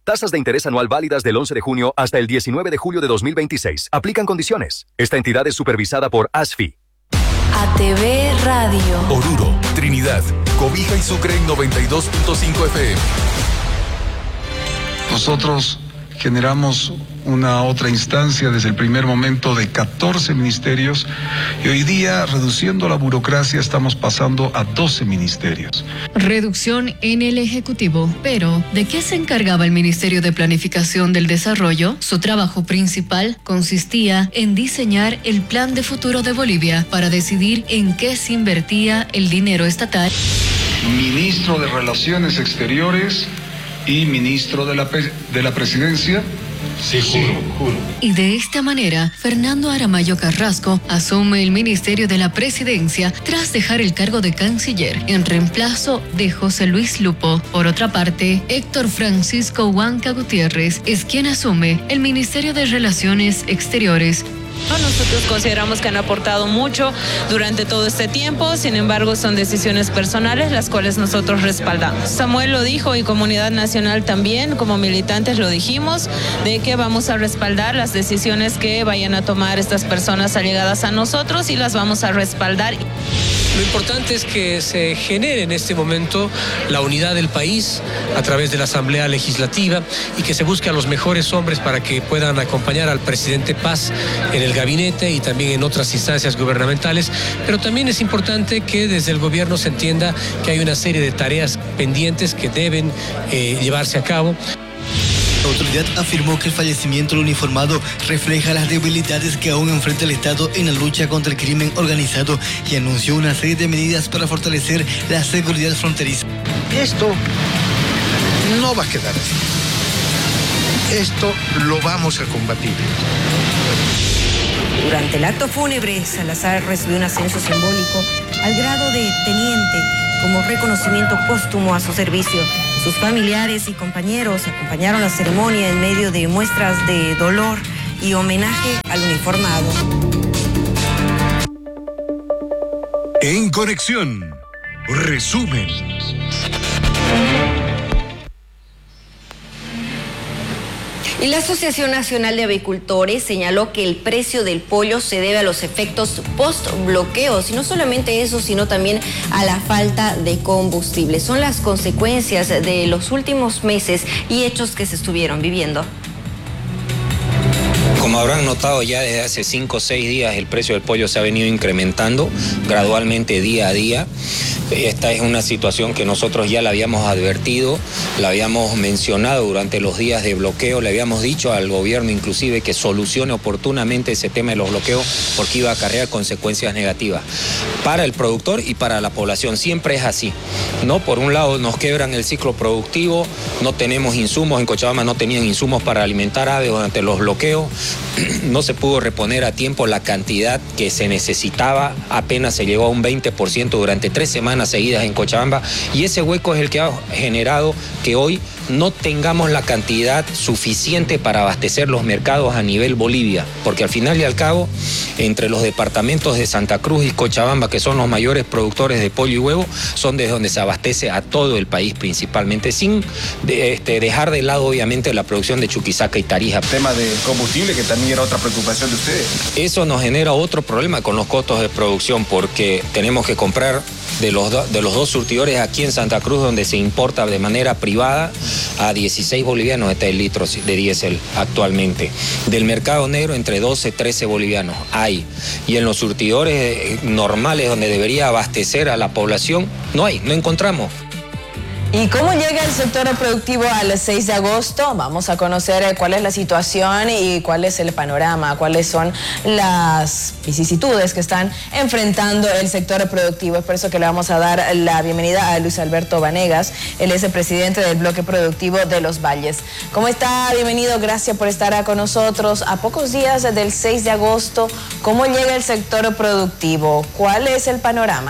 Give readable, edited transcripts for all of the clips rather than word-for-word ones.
Tasas de interés anual válidas del 11 de junio hasta el 19 de julio de 2026. Aplican condiciones. Esta entidad es supervisada por ASFI. ATV Radio. Oruro, Trinidad, Cobija y Sucre en 92.5 FM. Nosotros generamos una otra instancia desde el primer momento de 14 ministerios y hoy día, reduciendo la burocracia, estamos pasando a 12 ministerios. Reducción en el Ejecutivo. Pero, ¿de qué se encargaba el Ministerio de Planificación del Desarrollo? Su trabajo principal consistía en diseñar el plan de futuro de Bolivia para decidir en qué se invertía el dinero estatal. Ministro de Relaciones Exteriores y ministro de la Presidencia. Sí, juro. Y de esta manera, Fernando Aramayo Carrasco asume el Ministerio de la Presidencia tras dejar el cargo de canciller en reemplazo de José Luis Lupo. Por otra parte, Héctor Francisco Huanca Gutiérrez es quien asume el Ministerio de Relaciones Exteriores. Nosotros consideramos que han aportado mucho durante todo este tiempo, sin embargo son decisiones personales las cuales nosotros respaldamos. Samuel lo dijo y Comunidad Nacional también, como militantes lo dijimos, de que vamos a respaldar las decisiones que vayan a tomar estas personas allegadas a nosotros y las vamos a respaldar. Lo importante es que se genere en este momento la unidad del país a través de la Asamblea Legislativa y que se busque a los mejores hombres para que puedan acompañar al presidente Paz en el gabinete y también en otras instancias gubernamentales, pero también es importante que desde el gobierno se entienda que hay una serie de tareas pendientes que deben llevarse a cabo. La autoridad afirmó que el fallecimiento del uniformado refleja las debilidades que aún enfrenta el Estado en la lucha contra el crimen organizado y anunció una serie de medidas para fortalecer la seguridad fronteriza. Esto no va a quedar así. Esto lo vamos a combatir. Durante el acto fúnebre, Salazar recibió un ascenso simbólico al grado de teniente como reconocimiento póstumo a su servicio. Sus familiares y compañeros acompañaron la ceremonia en medio de muestras de dolor y homenaje al uniformado. En Conexión, resumen. Y la Asociación Nacional de Avicultores señaló que el precio del pollo se debe a los efectos post-bloqueos, y no solamente eso, sino también a la falta de combustible. Son las consecuencias de los últimos meses y hechos que se estuvieron viviendo. Como habrán notado, ya desde hace 5 o 6 días el precio del pollo se ha venido incrementando gradualmente día a día. Esta es una situación que nosotros ya la habíamos advertido, la habíamos mencionado durante los días de bloqueo, le habíamos dicho al gobierno inclusive que solucione oportunamente ese tema de los bloqueos porque iba a acarrear consecuencias negativas para el productor y para la población. Siempre es así, ¿no? Por un lado nos quebran el ciclo productivo, no tenemos insumos, en Cochabamba no tenían insumos para alimentar aves durante los bloqueos, no se pudo reponer a tiempo la cantidad que se necesitaba, apenas se llegó a un 20% durante 3 semanas seguidas en Cochabamba, y ese hueco es el que ha generado que hoy no tengamos la cantidad suficiente para abastecer los mercados a nivel Bolivia, porque al final y al cabo, entre los departamentos de Santa Cruz y Cochabamba, que son los mayores productores de pollo y huevo, son desde donde se abastece a todo el país principalmente, sin dejar de lado obviamente la producción de Chuquisaca y Tarija. Tema de combustible, que también era otra preocupación de ustedes. Eso nos genera otro problema con los costos de producción, porque tenemos que comprar de los 2 surtidores aquí en Santa Cruz, donde se importa de manera privada, a 16 bolivianos está el litro de diésel actualmente. Del mercado negro entre 12 y 13 bolivianos hay. Y en los surtidores normales donde debería abastecer a la población, no encontramos. ¿Y cómo llega el sector productivo al 6 de agosto? Vamos a conocer cuál es la situación y cuál es el panorama, cuáles son las vicisitudes que están enfrentando el sector productivo. Es por eso que le vamos a dar la bienvenida a Luis Alberto Vanegas. Él es el presidente del Bloque Productivo de Los Valles. ¿Cómo está? Bienvenido, gracias por estar con nosotros. A pocos días del 6 de agosto, ¿cómo llega el sector productivo? ¿Cuál es el panorama?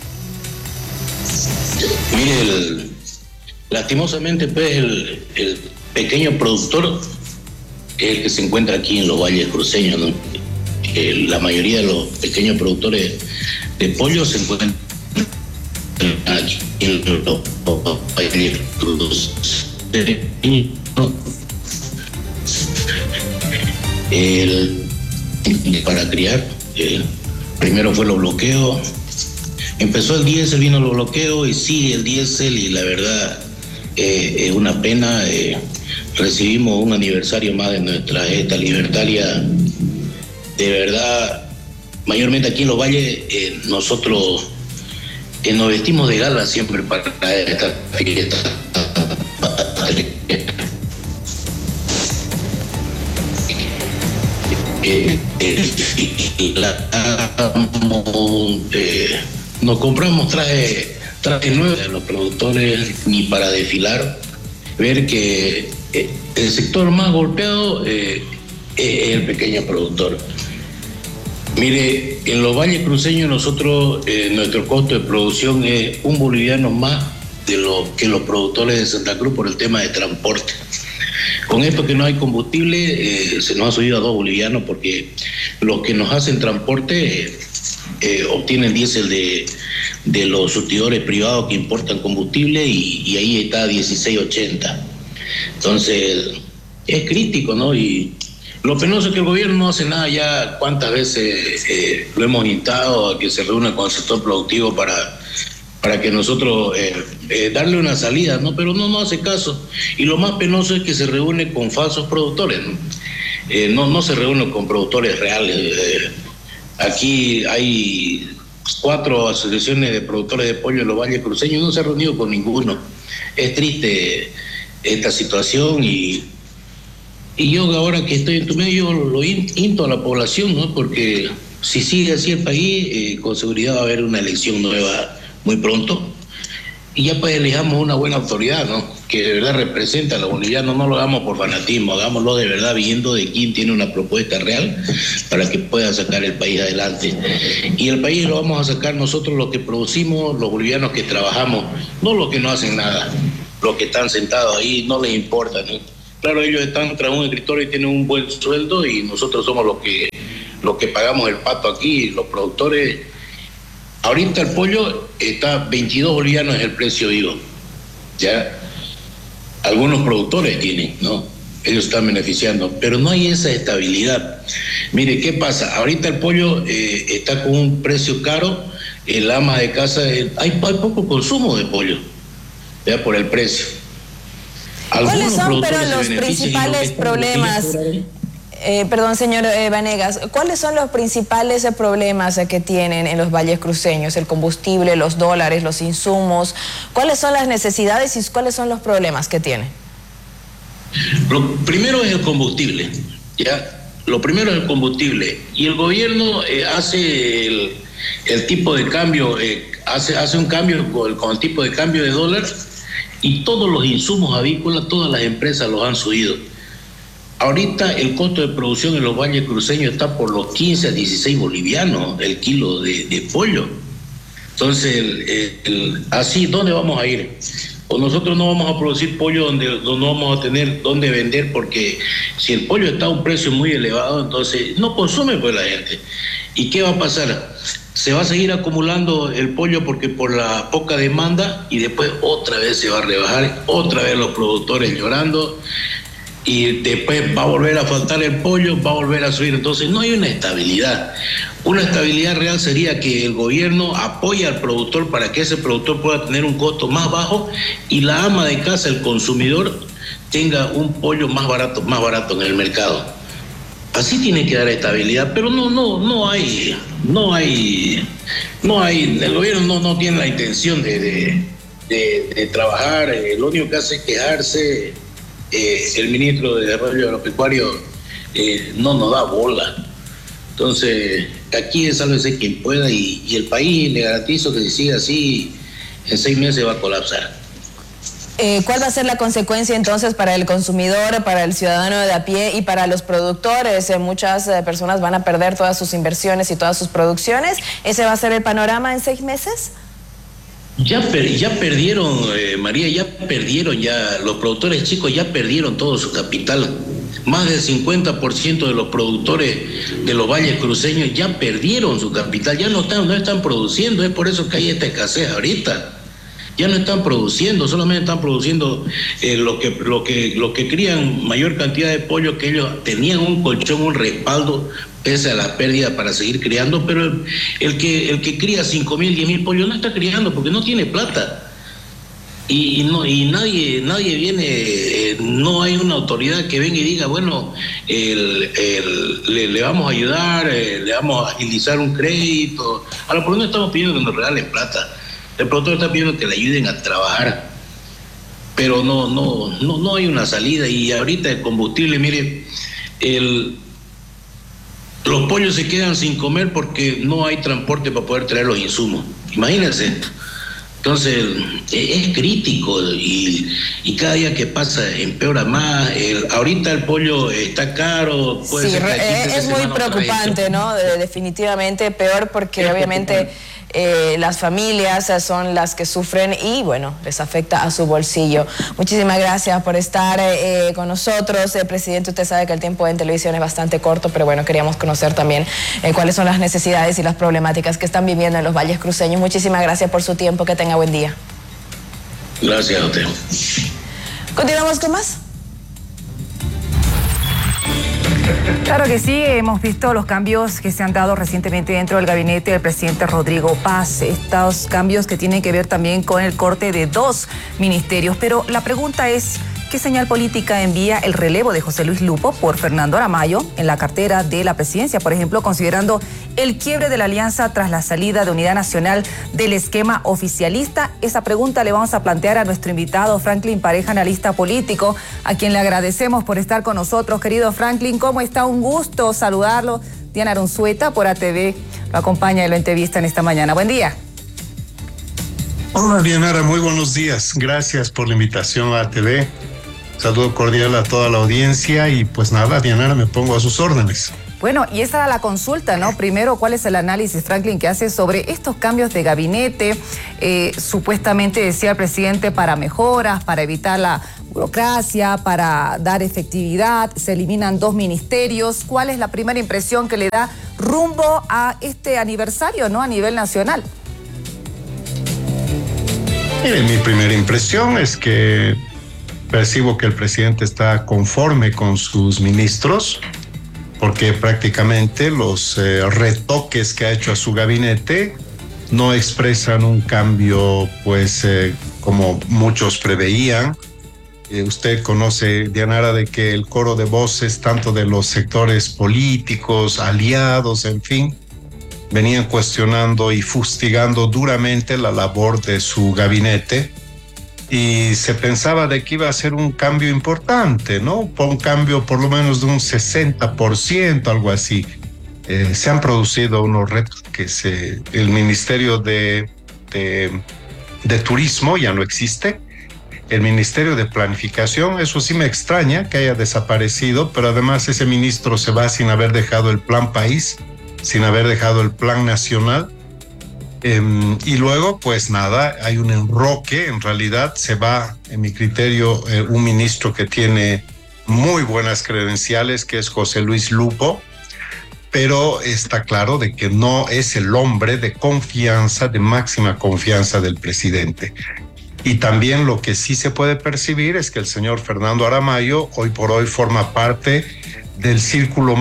Mire, lastimosamente, pues, el pequeño productor es el que se encuentra aquí en los valles cruceños, ¿no? La mayoría de los pequeños productores de pollo se encuentran aquí en los valles cruceños. para criar. Primero fue los bloqueos. Empezó el diésel, vino los bloqueos y sigue el diésel, y la verdad es una pena. Recibimos un aniversario más de nuestra gesta libertaria. De verdad, mayormente aquí en los valles, nosotros nos vestimos de gala siempre para esta fiesta. Nos compramos trajes nuevos a los productores, ni para desfilar. Ver que el sector más golpeado es el pequeño productor. Mire, en los valles cruceños nosotros, nuestro costo de producción es un boliviano más de lo que los productores de Santa Cruz por el tema de transporte. Con esto que no hay combustible, se nos ha subido a 2 bolivianos, porque los que nos hacen transporte obtienen diésel de los surtidores privados que importan combustible, y ahí está a 16.80. Entonces, es crítico, ¿no? Y lo penoso es que el gobierno no hace nada. Ya cuántas veces lo hemos instado a que se reúna con el sector productivo para que nosotros darle una salida, ¿no? Pero no hace caso. Y lo más penoso es que se reúne con falsos productores, ¿no? No se reúne con productores reales. Aquí hay 4 asociaciones de productores de pollo en los valles cruceños, no se ha reunido con ninguno. Es triste esta situación, y yo ahora que estoy en tu medio lo insto a la población, ¿no? Porque si sigue así el país, con seguridad va a haber una elección nueva muy pronto, y ya pues elijamos una buena autoridad, ¿no? Que de verdad representa a los bolivianos. No lo hagamos por fanatismo, hagámoslo de verdad viendo de quién tiene una propuesta real para que pueda sacar el país adelante. Y el país lo vamos a sacar nosotros, los que producimos, los bolivianos que trabajamos, no los que no hacen nada, los que están sentados ahí, no les importa, ¿no? Claro, ellos están tras un escritorio y tienen un buen sueldo, y nosotros somos los que pagamos el pato aquí, los productores. Ahorita el pollo está 22 bolivianos, es el precio vivo. Ya algunos productores tienen, ¿no? Ellos están beneficiando, pero no hay esa estabilidad. Mire, ¿qué pasa? Ahorita el pollo está con un precio caro. El ama de casa, hay poco consumo de pollo, ya por el precio. ¿Cuáles son, pero, los principales problemas? Perdón, señor Vanegas, ¿cuáles son los principales problemas que tienen en los valles cruceños? El combustible, los dólares, los insumos. ¿Cuáles son las necesidades y cuáles son los problemas que tienen? Lo primero es el combustible, ¿ya? Lo primero es el combustible. Y el gobierno hace el tipo de cambio, hace un cambio con el tipo de cambio de dólar, y todos los insumos avícolas, todas las empresas los han subido. Ahorita el costo de producción en los valles cruceños está por los 15 a 16 bolivianos el kilo de pollo. Entonces, así, ¿dónde vamos a ir? O nosotros no vamos a producir pollo donde no vamos a tener dónde vender, porque si el pollo está a un precio muy elevado, entonces no consume pues la gente. ¿Y qué va a pasar? Se va a seguir acumulando el pollo porque por la poca demanda, y después otra vez se va a rebajar, otra vez los productores llorando, y después va a volver a faltar el pollo, va a volver a subir. Entonces no hay una estabilidad. Una estabilidad real sería que el gobierno apoye al productor para que ese productor pueda tener un costo más bajo, y la ama de casa, el consumidor, tenga un pollo más barato en el mercado. Así tiene que dar estabilidad, pero no hay, el gobierno no tiene la intención de trabajar. Lo único que hace es quejarse. El ministro de Desarrollo Agropecuario no nos da bola. Entonces, aquí es sálvese quien pueda, y el país, le garantizo que si sigue así, en 6 meses va a colapsar. ¿Cuál va a ser la consecuencia entonces para el consumidor, para el ciudadano de a pie y para los productores? Muchas personas van a perder todas sus inversiones y todas sus producciones. ¿Ese va a ser el panorama en 6 meses? Ya perdieron, María, los productores chicos ya perdieron todo su capital. Más del 50% de los productores de los valles cruceños ya perdieron su capital, ya no están produciendo. Es por eso que hay esta escasez ahorita. ya no están produciendo, solamente están produciendo lo que crían mayor cantidad de pollo, que ellos tenían un colchón, un respaldo, pese a la pérdida para seguir criando, pero el que cría 5.000, 10.000 pollos no está criando porque no tiene plata. Y nadie viene, no hay una autoridad que venga y diga, bueno, le vamos a ayudar, le vamos a agilizar un crédito. A los productores estamos pidiendo que nos regalen plata. El productor está pidiendo que le ayuden a trabajar, pero no hay una salida. Y ahorita el combustible, mire, los pollos se quedan sin comer porque no hay transporte para poder traer los insumos. Imagínense. Entonces, es crítico y cada día que pasa empeora más. Ahorita el pollo está caro. Puede ser que es muy preocupante, ¿no? Definitivamente peor porque obviamente las familias son las que sufren y, bueno, les afecta a su bolsillo. Muchísimas gracias por estar con nosotros. Presidente, usted sabe que el tiempo en televisión es bastante corto, pero bueno, queríamos conocer también cuáles son las necesidades y las problemáticas que están viviendo en los valles cruceños. Muchísimas gracias por su tiempo. Que tenga buen día. Gracias a usted. ¿Continuamos con más? Claro que sí, hemos visto los cambios que se han dado recientemente dentro del gabinete del presidente Rodrigo Paz, estos cambios que tienen que ver también con el corte de 2 ministerios, pero la pregunta es, ¿qué señal política envía el relevo de José Luis Lupo por Fernando Aramayo en la cartera de la presidencia? Por ejemplo, considerando el quiebre de la alianza tras la salida de Unidad Nacional del esquema oficialista. Esa pregunta le vamos a plantear a nuestro invitado Franklin Pareja, analista político, a quien le agradecemos por estar con nosotros. Querido Franklin, ¿cómo está? Un gusto saludarlo. Diana Arunzueta por ATV lo acompaña y lo entrevista en esta mañana. Buen día. Hola Dianara, muy buenos días. Gracias por la invitación a ATV. Saludo cordial a toda la audiencia y pues nada, Dianara, me pongo a sus órdenes. Bueno, y esa era la consulta, ¿no? Primero, ¿cuál es el análisis, Franklin, que hace sobre estos cambios de gabinete? Supuestamente decía el presidente para mejoras, para evitar la burocracia, para dar efectividad, se eliminan 2 ministerios. ¿Cuál es la primera impresión que le da rumbo a este aniversario, ¿no? A nivel nacional. Mi primera impresión es que percibo que el presidente está conforme con sus ministros, porque prácticamente los retoques que ha hecho a su gabinete no expresan un cambio, pues, como muchos preveían. Usted conoce, Dianara, de que el coro de voces, tanto de los sectores políticos, aliados, en fin, venían cuestionando y fustigando duramente la labor de su gabinete. Y se pensaba de que iba a ser un cambio importante, ¿no? Un cambio por lo menos de un 60%, algo así. Se han producido unos retos que el Ministerio de Turismo ya no existe. El Ministerio de Planificación, eso sí me extraña que haya desaparecido, pero además ese ministro se va sin haber dejado el plan país, sin haber dejado el plan nacional. Y luego, pues nada, hay un enroque, en realidad se va, en mi criterio, un ministro que tiene muy buenas credenciales, que es José Luis Lupo, pero está claro de que no es el hombre de confianza, de máxima confianza del presidente. Y también lo que sí se puede percibir es que el señor Fernando Aramayo hoy por hoy forma parte del círculo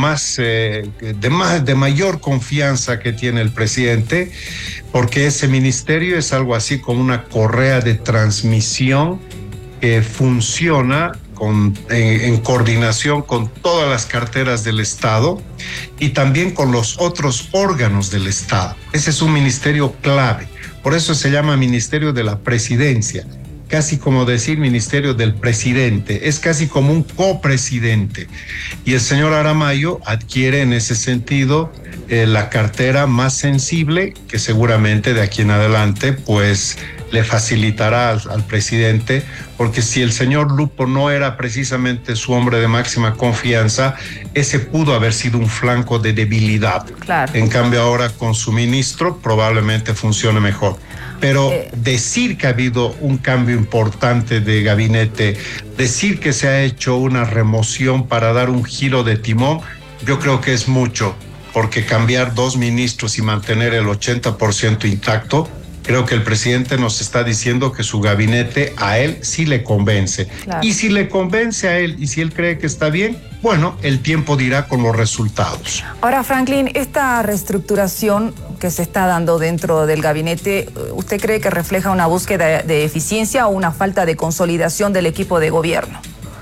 de mayor confianza que tiene el presidente, porque ese ministerio es algo así como una correa de transmisión que funciona en coordinación con todas las carteras del Estado y también con los otros órganos del Estado. Ese es un ministerio clave, por eso se llama Ministerio de la Presidencia. Casi como decir ministerio del presidente, es casi como un copresidente. Y el señor Aramayo adquiere en ese sentido la cartera más sensible, que seguramente de aquí en adelante pues le facilitará al presidente, porque si el señor Lupo no era precisamente su hombre de máxima confianza, ese pudo haber sido un flanco de debilidad. Claro. En cambio ahora con su ministro probablemente funcione mejor. Pero decir que ha habido un cambio importante de gabinete, decir que se ha hecho una remoción para dar un giro de timón, yo creo que es mucho, porque cambiar 2 ministros y mantener el 80% intacto Creo que el presidente nos está diciendo que su gabinete a él sí le convence. Claro. Y si le convence a él y si él cree que está bien, bueno, el tiempo dirá con los resultados. Ahora, Franklin, esta reestructuración que se está dando dentro del gabinete, ¿usted cree que refleja una búsqueda de eficiencia o una falta de consolidación del equipo de gobierno?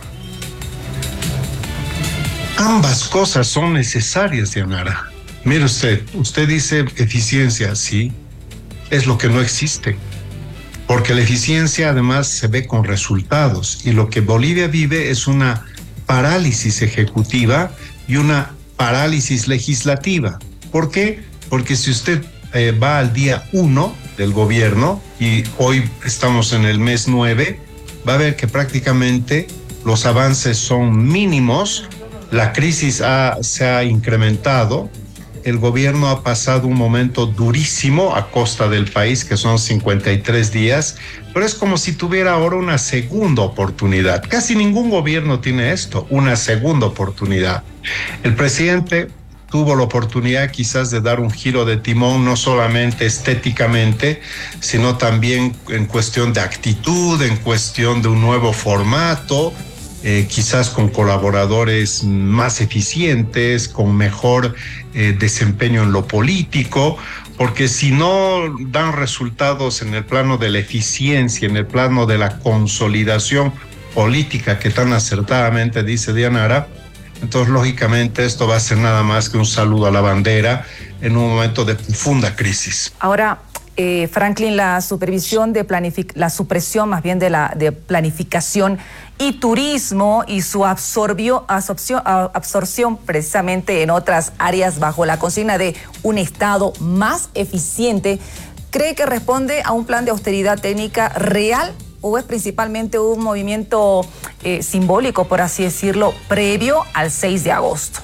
Ambas cosas son necesarias, Dianara. Mire usted dice eficiencia, sí. Es lo que no existe, porque la eficiencia además se ve con resultados y lo que Bolivia vive es una parálisis ejecutiva y una parálisis legislativa. ¿Por qué? Porque si usted va al día 1 del gobierno y hoy estamos en el mes 9, va a ver que prácticamente los avances son mínimos, la crisis se ha incrementado. El gobierno ha pasado un momento durísimo a costa del país, que son 53 días, pero es como si tuviera ahora una segunda oportunidad. Casi ningún gobierno tiene esto, una segunda oportunidad. El presidente tuvo la oportunidad quizás de dar un giro de timón, no solamente estéticamente, sino también en cuestión de actitud, en cuestión de un nuevo formato, quizás con colaboradores más eficientes, con mejor desempeño en lo político, porque si no dan resultados en el plano de la eficiencia, en el plano de la consolidación política que tan acertadamente dice Dianara, entonces lógicamente esto va a ser nada más que un saludo a la bandera en un momento de profunda crisis. Ahora, Franklin, la supresión más bien de planificación y turismo y su absorción precisamente en otras áreas bajo la consigna de un Estado más eficiente, ¿cree que responde a un plan de austeridad técnica real o es principalmente un movimiento simbólico, por así decirlo, previo al 6 de agosto?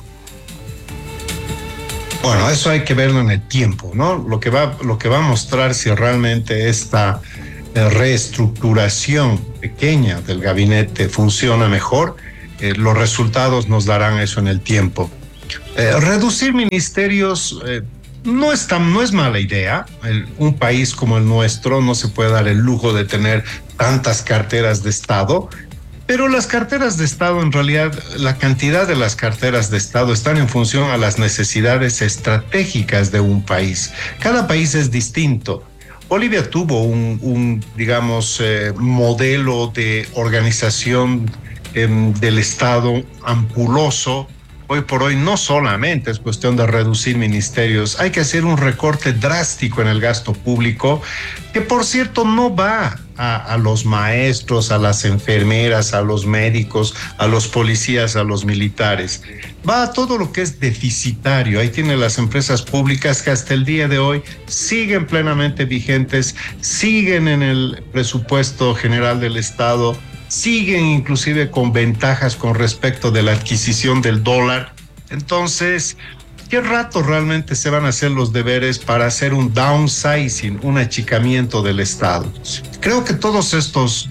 Bueno, eso hay que verlo en el tiempo, ¿no? Lo que va a mostrar si realmente esta reestructuración pequeña del gabinete funciona mejor, los resultados nos darán eso en el tiempo. Reducir ministerios no es mala idea. Un país como el nuestro no se puede dar el lujo de tener tantas carteras de Estado. Pero las carteras de Estado, en realidad, la cantidad de las carteras de Estado están en función a las necesidades estratégicas de un país. Cada país es distinto. Bolivia tuvo un modelo de organización del Estado ampuloso. Hoy por hoy no solamente es cuestión de reducir ministerios, hay que hacer un recorte drástico en el gasto público, que por cierto no va a los maestros, a las enfermeras, a los médicos, a los policías, a los militares. Va a todo lo que es deficitario. Ahí tiene las empresas públicas que hasta el día de hoy siguen plenamente vigentes, siguen en el presupuesto general del Estado, siguen inclusive con ventajas con respecto de la adquisición del dólar. Entonces, ¿qué rato realmente se van a hacer los deberes para hacer un downsizing, un achicamiento del Estado? Creo que todos estos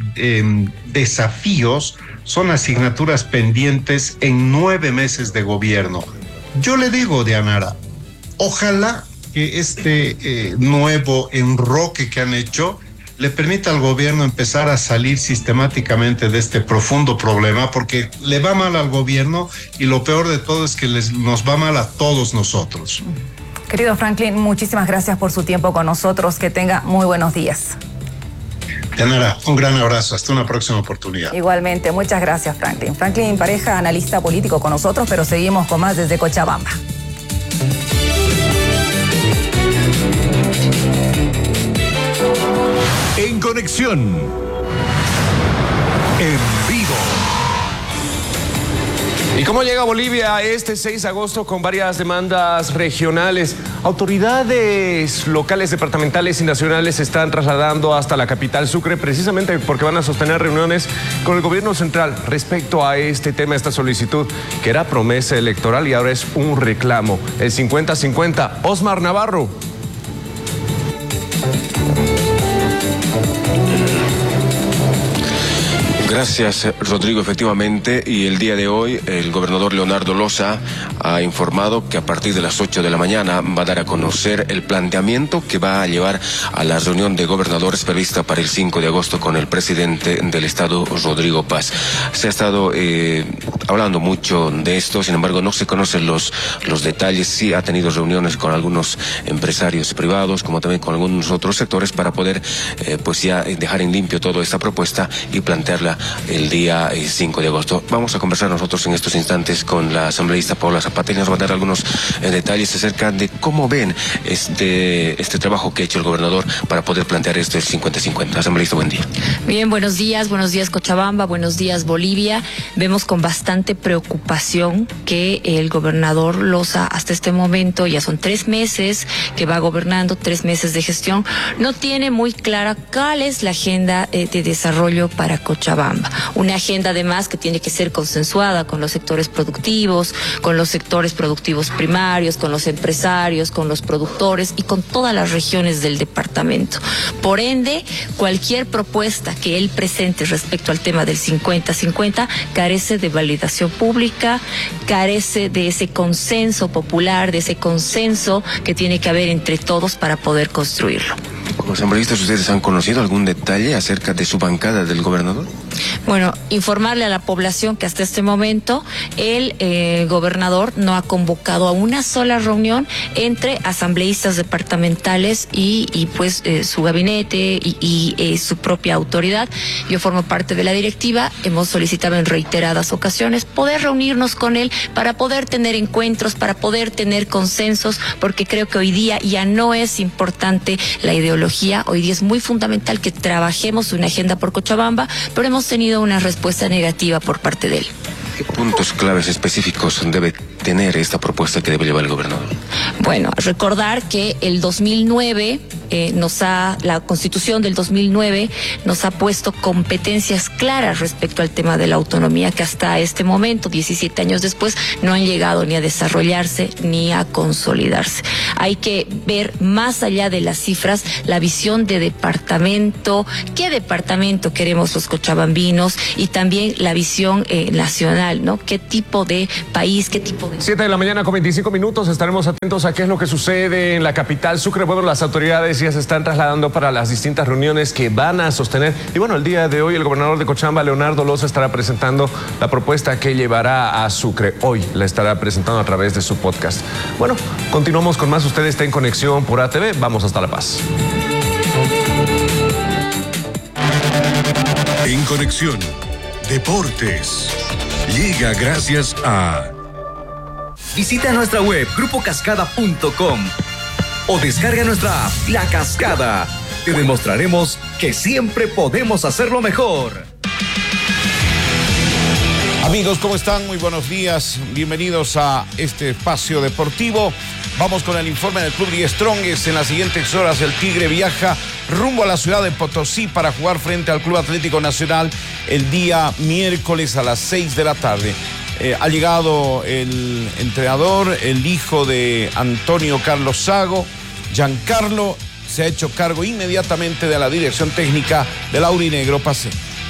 desafíos son asignaturas pendientes en 9 meses de gobierno. Yo le digo, Dianara, ojalá que este nuevo enroque que han hecho le permita al gobierno empezar a salir sistemáticamente de este profundo problema, porque le va mal al gobierno y lo peor de todo es que nos va mal a todos nosotros. Querido Franklin, muchísimas gracias por su tiempo con nosotros. Que tenga muy buenos días. Dianara, un gran abrazo. Hasta una próxima oportunidad. Igualmente, muchas gracias, Franklin. Franklin Pareja, analista político con nosotros, pero seguimos con más desde Cochabamba. En conexión, en vivo. ¿Y cómo llega Bolivia este 6 de agosto con varias demandas regionales? Autoridades locales, departamentales y nacionales se están trasladando hasta la capital Sucre precisamente porque van a sostener reuniones con el gobierno central respecto a este tema, esta solicitud que era promesa electoral y ahora es un reclamo. El 50-50. Osmar Navarro. Gracias, Rodrigo. Efectivamente, y el día de hoy el gobernador Leonardo Loza ha informado que a partir de las 8 de la mañana va a dar a conocer el planteamiento que va a llevar a la reunión de gobernadores prevista para el 5 de agosto con el presidente del estado, Rodrigo Paz. Se ha estado hablando mucho de esto, sin embargo no se conocen los detalles. Sí ha tenido reuniones con algunos empresarios privados, como también con algunos otros sectores, para poder pues ya dejar en limpio toda esta propuesta y plantearla el día 5 de agosto. Vamos a conversar nosotros en estos instantes con la asambleísta Paula Zapata y nos va a dar algunos detalles acerca de cómo ven este trabajo que ha hecho el gobernador para poder plantear esto el 50-50. Asambleísta, buen día. Bien, buenos días Cochabamba, buenos días Bolivia. Vemos con bastante preocupación que el gobernador Loza hasta este momento, ya son 3 meses que va gobernando, 3 meses de gestión, no tiene muy clara cuál es la agenda de desarrollo para Cochabamba. Una agenda además que tiene que ser consensuada con los sectores productivos, con los sectores productivos primarios, con los empresarios, con los productores y con todas las regiones del departamento. Por ende, cualquier propuesta que él presente respecto al tema del 50-50 carece de validación pública, carece de ese consenso popular, de ese consenso que tiene que haber entre todos para poder construirlo. Como asambleístas, ¿ustedes han conocido algún detalle acerca de su bancada del gobernador? Bueno, informarle a la población que hasta este momento el gobernador no ha convocado a una sola reunión entre asambleístas departamentales y pues su gabinete y su propia autoridad. Yo formo parte de la directiva, hemos solicitado en reiteradas ocasiones poder reunirnos con él para poder tener encuentros, para poder tener consensos, porque creo que hoy día ya no es importante la ideología, hoy día es muy fundamental que trabajemos una agenda por Cochabamba, pero hemos tenido una respuesta negativa por parte de él. ¿Qué puntos claves específicos debe tener esta propuesta que debe llevar el gobernador? Bueno, recordar que el 2009 la Constitución del 2009 nos ha puesto competencias claras respecto al tema de la autonomía que hasta este momento, 17 años después, no han llegado ni a desarrollarse ni a consolidarse. Hay que ver más allá de las cifras la visión de departamento, qué departamento queremos los cochabambinos y también la visión nacional, ¿no? ¿Qué tipo de país, qué tipo de... 7 de la mañana con 25 minutos, estaremos atentos a qué es lo que sucede en la capital Sucre. Bueno, las autoridades ya se están trasladando para las distintas reuniones que van a sostener. Y bueno, el día de hoy el gobernador de Cochabamba, Leonardo Loza, estará presentando la propuesta que llevará a Sucre. Hoy la estará presentando a través de su podcast. Bueno, continuamos con más. Usted está en conexión por ATV. Vamos hasta La Paz. En Conexión Deportes llega gracias a... Visita nuestra web grupocascada.com o descarga nuestra app La Cascada. Te demostraremos que siempre podemos hacerlo mejor. Amigos, ¿cómo están? Muy buenos días. Bienvenidos a este espacio deportivo. Vamos con el informe del Club Die Strongest. En las siguientes horas el Tigre viaja rumbo a la ciudad de Potosí para jugar frente al Club Atlético Nacional el día miércoles a las 6 de la tarde. Ha llegado el entrenador, el hijo de Antonio Carlos Sago, Giancarlo, se ha hecho cargo inmediatamente de la dirección técnica del Aurinegro Pacé.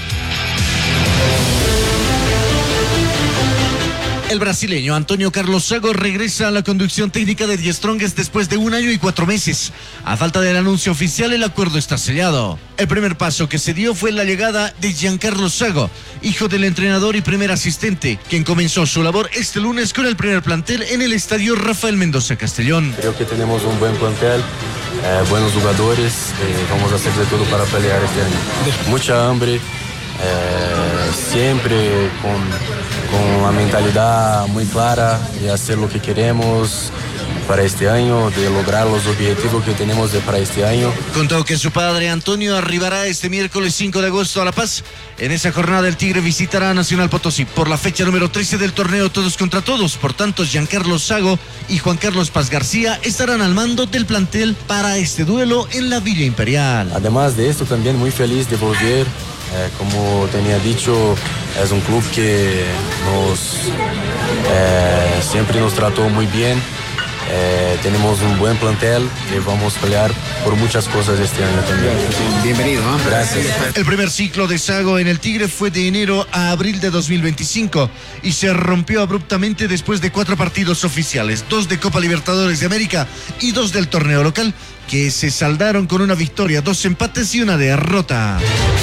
El brasileño Antonio Carlos Sago regresa a la conducción técnica de Die Strongest después de 1 año y 4 meses. A falta del anuncio oficial, el acuerdo está sellado. El primer paso que se dio fue la llegada de Giancarlo Sago, hijo del entrenador y primer asistente, quien comenzó su labor este lunes con el primer plantel en el estadio Rafael Mendoza Castellón. Creo que tenemos un buen plantel, buenos jugadores, vamos a hacer de todo para pelear este año. Mucha hambre, siempre con una mentalidad muy clara de hacer lo que queremos para este año, de lograr los objetivos que tenemos para este año. Contó que su padre Antonio arribará este miércoles 5 de agosto a La Paz. En esa jornada el Tigre visitará a Nacional Potosí por la fecha número 13 del torneo Todos contra Todos. Por tanto, Giancarlo Sago y Juan Carlos Paz García estarán al mando del plantel para este duelo en la Villa Imperial. Además de esto, también muy feliz de volver. Como tenía dicho, es un club que siempre nos trató muy bien. tenemos un buen plantel y vamos a pelear por muchas cosas este año también. Bienvenido. Gracias. El primer ciclo de Sago en el Tigre fue de enero a abril de 2025 y se rompió abruptamente después de 4 partidos oficiales, 2 de Copa Libertadores de América y 2 del torneo local, que se saldaron con una victoria, 2 empates y una derrota.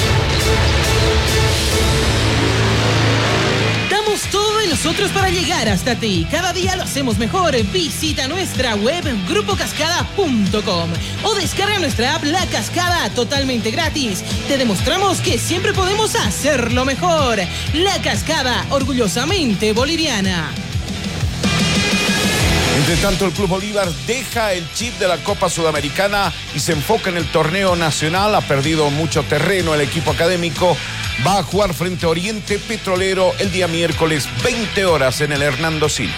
Damos todo de nosotros para llegar hasta ti. Cada día lo hacemos mejor. Visita nuestra web grupocascada.com o descarga nuestra app La Cascada totalmente gratis. Te demostramos que siempre podemos hacerlo mejor. La Cascada, orgullosamente boliviana. Entre tanto, el Club Bolívar deja el chip de la Copa Sudamericana y se enfoca en el torneo nacional. Ha perdido mucho terreno el equipo académico. Va a jugar frente a Oriente Petrolero el día miércoles, 20 horas en el Hernando Siles.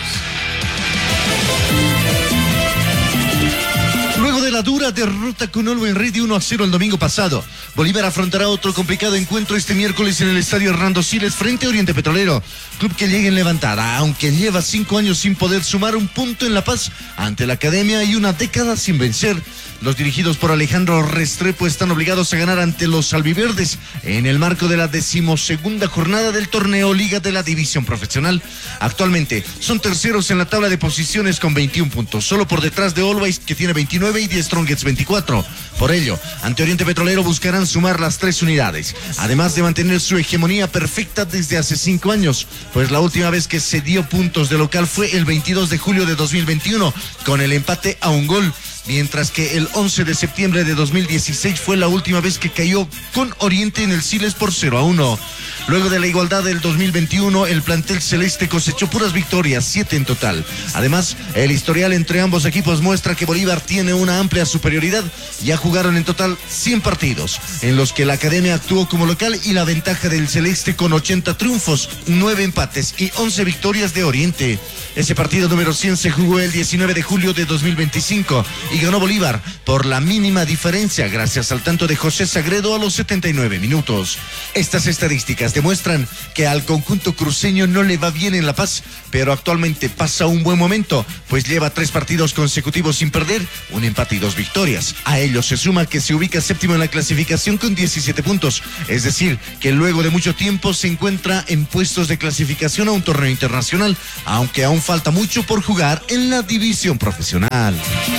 Luego de la dura derrota con Always Ready 1-0 el domingo pasado, Bolívar afrontará otro complicado encuentro este miércoles en el estadio Hernando Siles frente a Oriente Petrolero, club que llega en levantada, aunque lleva 5 años sin poder sumar un punto en La Paz ante la Academia y una década sin vencer. Los dirigidos por Alejandro Restrepo están obligados a ganar ante los albiverdes en el marco de la 12ª jornada del torneo Liga de la División Profesional. Actualmente son terceros en la tabla de posiciones con 21 puntos, solo por detrás de Always, que tiene 29, y The Strongest 24. Por ello, ante Oriente Petrolero buscarán sumar las 3 unidades, además de mantener su hegemonía perfecta desde hace 5 años, pues la última vez que se dio puntos de local fue el 22 de julio de 2021, con el empate a 1 gol. Mientras que el 11 de septiembre de 2016 fue la última vez que cayó con Oriente en el Siles por 0-1. Luego de la igualdad del 2021, el plantel celeste cosechó puras victorias, 7 en total. Además, el historial entre ambos equipos muestra que Bolívar tiene una amplia superioridad. Ya jugaron en total 100 partidos, en los que la Academia actuó como local, y la ventaja del celeste con 80 triunfos, 9 empates y 11 victorias de Oriente. Ese partido número 100 se jugó el 19 de julio de 2025 y ganó Bolívar por la mínima diferencia gracias al tanto de José Sagredo a los 79 minutos. Estas estadísticas demuestran que al conjunto cruceño no le va bien en La Paz, pero actualmente pasa un buen momento, pues lleva 3 partidos consecutivos sin perder, un empate y 2 victorias. A ello se suma que se ubica séptimo en la clasificación con 17 puntos, es decir, que luego de mucho tiempo se encuentra en puestos de clasificación a un torneo internacional, aunque aún falta mucho por jugar en la división profesional.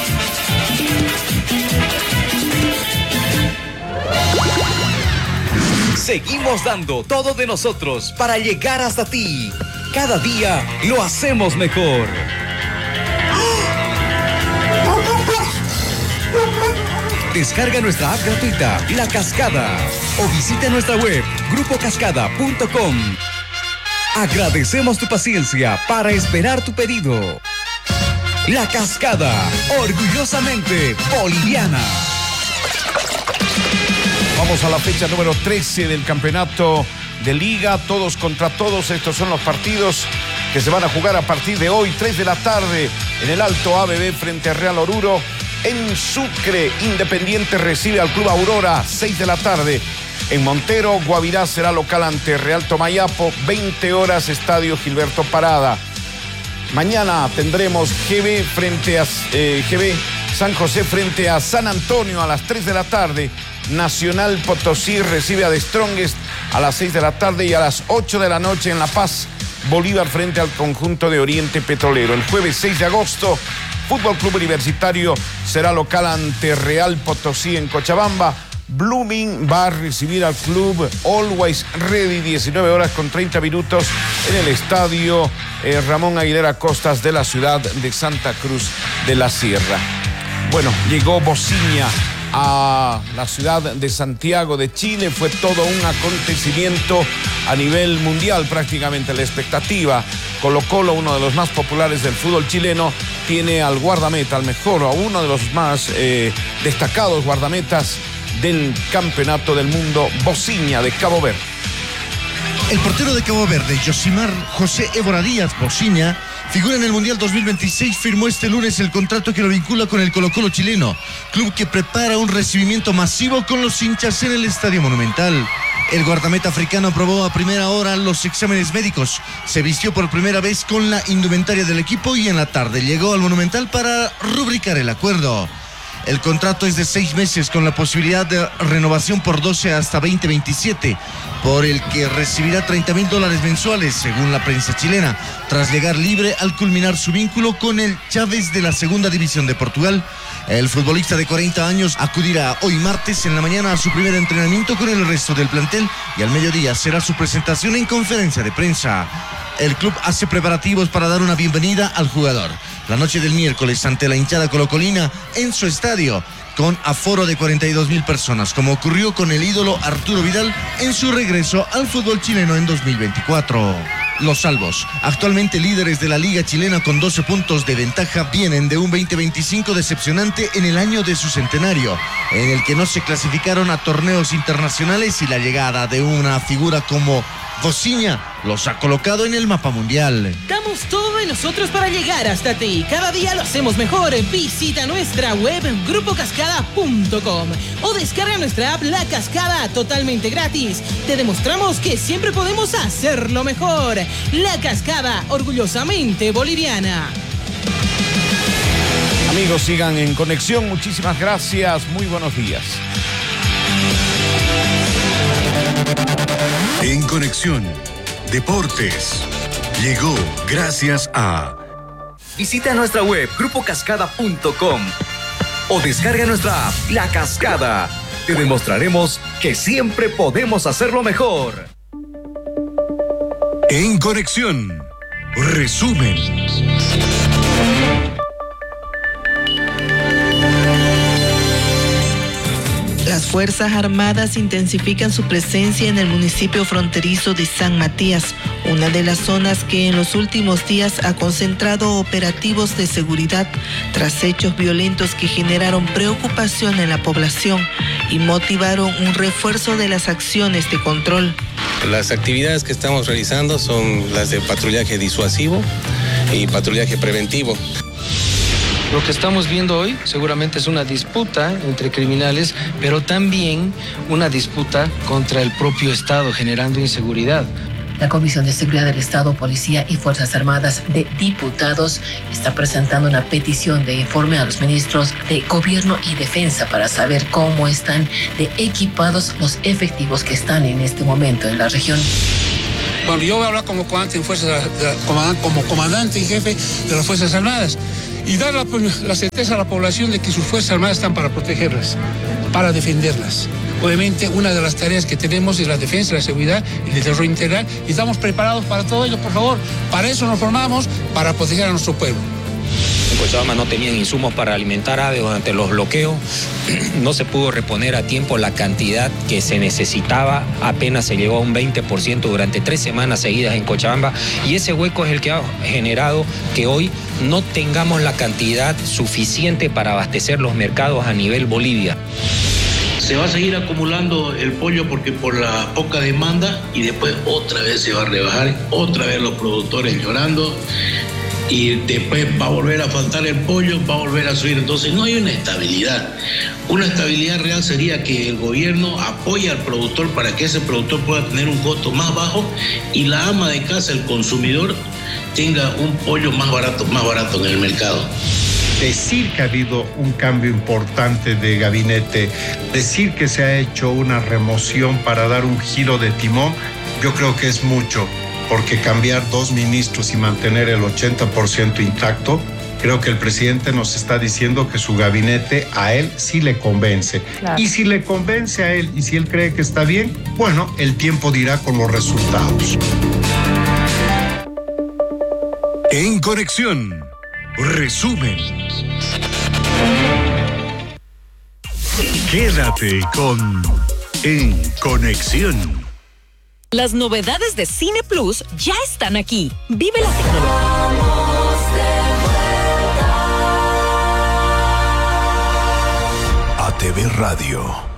Seguimos dando todo de nosotros para llegar hasta ti. Cada día lo hacemos mejor. Descarga nuestra app gratuita, La Cascada, o visita nuestra web, grupocascada.com. Agradecemos tu paciencia para esperar tu pedido. La Cascada, orgullosamente boliviana. Vamos a la fecha número 13 del campeonato de Liga, todos contra todos. Estos son los partidos que se van a jugar a partir de hoy, 3 de la tarde, en el Alto ABB frente a Real Oruro. En Sucre, Independiente recibe al Club Aurora, 6 de la tarde. En Montero, Guavirá será local ante Real Tomayapo, 20 horas, Estadio Gilberto Parada. Mañana tendremos GB San José frente a San Antonio a las 3 de la tarde. Nacional Potosí recibe a The Strongest a las 6 de la tarde, y a las 8 de la noche en La Paz, Bolívar frente al conjunto de Oriente Petrolero. El jueves 6 de agosto, Fútbol Club Universitario será local ante Real Potosí en Cochabamba. Blooming va a recibir al club Always Ready, 19 horas con 30 minutos en el estadio Ramón Aguilera Costas de la ciudad de Santa Cruz de la Sierra. Bueno, llegó Bociña a la ciudad de Santiago de Chile. Fue todo un acontecimiento a nivel mundial prácticamente. La expectativa, Colo-Colo, uno de los más populares del fútbol chileno, tiene al guardameta, al mejor, a uno de los más destacados guardametas del campeonato del mundo, Bociña de Cabo Verde. El portero de Cabo Verde, Josimar José Évora Díaz Bociña, figura en el Mundial 2026, firmó este lunes el contrato que lo vincula con el Colo-Colo chileno, club que prepara un recibimiento masivo con los hinchas en el Estadio Monumental. El guardameta africano aprobó a primera hora los exámenes médicos. Se vistió por primera vez con la indumentaria del equipo y en la tarde llegó al Monumental para rubricar el acuerdo. El contrato es de 6 meses con la posibilidad de renovación por 12 hasta 2027, por el que recibirá $30,000 mensuales, según la prensa chilena, tras llegar libre al culminar su vínculo con el Chaves de la Segunda División de Portugal. El futbolista de 40 años acudirá hoy martes en la mañana a su primer entrenamiento con el resto del plantel y al mediodía será su presentación en conferencia de prensa. El club hace preparativos para dar una bienvenida al jugador la noche del miércoles ante la hinchada colocolina en su estadio, con aforo de 42,000 personas, como ocurrió con el ídolo Arturo Vidal en su regreso al fútbol chileno en 2024. Los salvos, actualmente líderes de la Liga Chilena con 12 puntos de ventaja, vienen de un 2025 decepcionante en el año de su centenario, en el que no se clasificaron a torneos internacionales y la llegada de una figura como Vociña los ha colocado en el mapa mundial. Damos todo de nosotros para llegar hasta ti. Cada día lo hacemos mejor. Visita nuestra web grupocascada.com o descarga nuestra app La Cascada totalmente gratis. Te demostramos que siempre podemos hacerlo mejor. La Cascada, orgullosamente boliviana. Amigos, sigan en conexión. Muchísimas gracias. Muy buenos días. En Conexión Deportes llegó gracias a... Visita nuestra web grupocascada.com o descarga nuestra app La Cascada. Te demostraremos que siempre podemos hacerlo mejor. En Conexión, resumen. Las Fuerzas Armadas intensifican su presencia en el municipio fronterizo de San Matías, una de las zonas que en los últimos días ha concentrado operativos de seguridad tras hechos violentos que generaron preocupación en la población y motivaron un refuerzo de las acciones de control. Las actividades que estamos realizando son las de patrullaje disuasivo y patrullaje preventivo. Lo que estamos viendo hoy seguramente es una disputa entre criminales, pero también una disputa contra el propio Estado, generando inseguridad. La Comisión de Seguridad del Estado, Policía y Fuerzas Armadas de Diputados está presentando una petición de informe a los ministros de Gobierno y Defensa para saber cómo están de equipados los efectivos que están en este momento en la región. Bueno, yo voy a hablar como comandante y jefe de las Fuerzas Armadas y dar la certeza a la población de que sus Fuerzas Armadas están para protegerlas, para defenderlas. Obviamente, una de las tareas que tenemos es la defensa, la seguridad y el desarrollo integral y estamos preparados para todo ello, por favor. Para eso nos formamos, para proteger a nuestro pueblo. En Cochabamba no tenían insumos para alimentar aves durante los bloqueos, no se pudo reponer a tiempo la cantidad que se necesitaba, apenas se llegó a un 20% durante 3 semanas seguidas en Cochabamba y ese hueco es el que ha generado que hoy no tengamos la cantidad suficiente para abastecer los mercados a nivel Bolivia. Se va a seguir acumulando el pollo porque por la poca demanda y después otra vez se va a rebajar, otra vez los productores llorando. Y después va a volver a faltar el pollo, va a volver a subir. Entonces no hay una estabilidad. Una estabilidad real sería que el gobierno apoye al productor para que ese productor pueda tener un costo más bajo y la ama de casa, el consumidor, tenga un pollo más barato en el mercado. Decir que ha habido un cambio importante de gabinete, decir que se ha hecho una remoción para dar un giro de timón, yo creo que es mucho. Porque cambiar 2 ministros y mantener el 80% intacto, creo que el presidente nos está diciendo que su gabinete a él sí le convence. Claro. Y si le convence a él y si él cree que está bien, bueno, el tiempo dirá con los resultados. En Conexión, resumen. Quédate con En Conexión. Las novedades de Cine Plus ya están aquí. Vive la tecnología. ATV Radio.